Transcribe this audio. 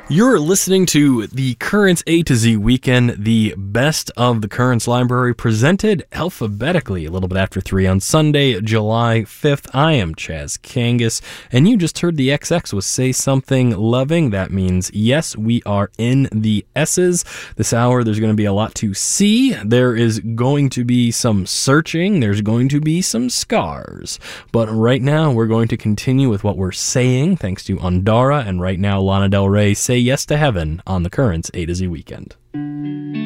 You're listening to the Currents A to Z Weekend, the best of the Currents Library, presented alphabetically a little bit after 3 on Sunday, July 5th. I am Chaz Kangas, and you just heard the XX with Say Something Loving. That means, yes, we are in the S's. This hour, there's going to be a lot to see. There is going to be some searching. There's going to be some scars. But right now, we're going to continue with what we're saying, thanks to Ondara, and right now, Lana Del Rey, Say Yes to Heaven on the Currents A to Z Weekend.